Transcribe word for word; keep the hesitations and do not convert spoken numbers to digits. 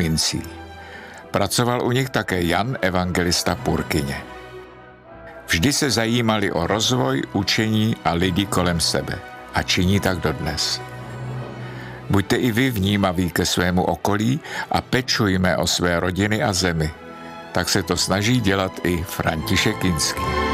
mincí. Pracoval u nich také Jan Evangelista Purkyně. Vždy se zajímali o rozvoj, učení a lidi kolem sebe. A činí tak dodnes. Buďte i vy vnímaví ke svému okolí a pečujme o své rodiny a zemi. Tak se to snaží dělat i František Kinský.